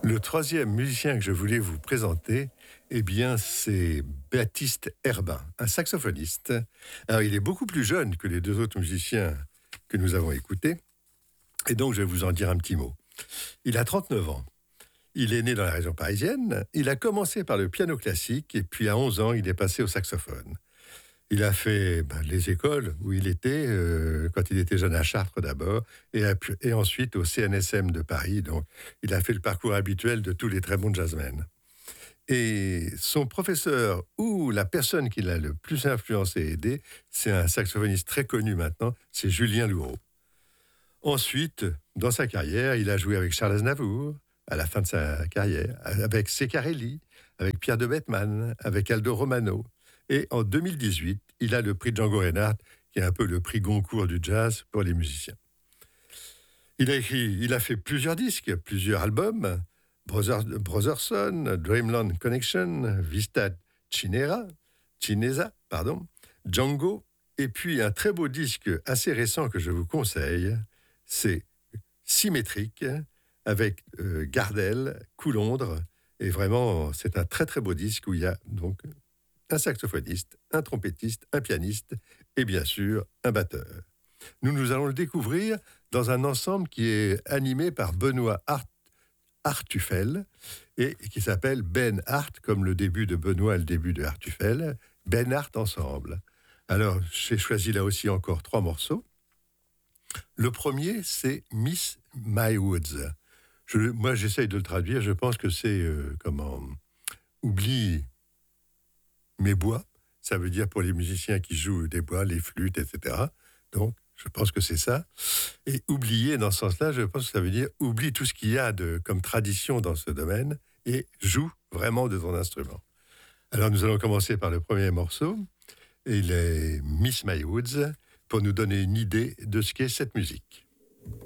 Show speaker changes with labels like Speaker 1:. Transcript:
Speaker 1: Le troisième musicien que je voulais vous présenter, eh bien, c'est Baptiste Herbin, un saxophoniste. Alors, il est beaucoup plus jeune que les deux autres musiciens que nous avons écoutés, et donc je vais vous en dire un petit mot. Il a 39 ans. Il est né dans la région parisienne. Il a commencé par le piano classique, et puis à 11 ans, il est passé au saxophone. Il a fait les écoles où il était, quand il était jeune à Chartres d'abord, et ensuite au CNSM de Paris. Donc, il a fait le parcours habituel de tous les très bons jazzmen. Et son professeur, ou la personne qui l'a le plus influencé et aidé, c'est un saxophoniste très connu maintenant, c'est Julien Louraud. Ensuite, dans sa carrière, il a joué avec Charles Aznavour, à la fin de sa carrière, avec Ceccarelli, avec Pierre de Bettman, avec Aldo Romano. Et en 2018, il a le prix Django Reinhardt, qui est un peu le prix Goncourt du jazz pour les musiciens. Il a fait plusieurs disques, plusieurs albums, Brotherson, Dreamland Connection, Vista Cinesa, Django, et puis un très beau disque assez récent que je vous conseille, c'est Symétrique, avec Gardel, Coulondre, et vraiment, c'est un très très beau disque où il y a donc un saxophoniste, un trompettiste, un pianiste, et bien sûr, un batteur. Nous allons le découvrir dans un ensemble qui est animé par Benoît Artufel et qui s'appelle Ben Hart, comme le début de Benoît et le début de Artufel, Ben Hart ensemble. Alors, j'ai choisi là aussi encore 3 morceaux. Le premier, c'est Miss My Woods. Moi, j'essaye de le traduire, je pense que c'est Oublie mes bois. Ça veut dire pour les musiciens qui jouent des bois, les flûtes, etc. Donc, je pense que c'est ça. Et oublier, dans ce sens-là, je pense que ça veut dire oublie tout ce qu'il y a comme tradition dans ce domaine et joue vraiment de ton instrument. Alors, nous allons commencer par le premier morceau. Il est Miss My Woods, pour nous donner une idée de ce qu'est cette musique.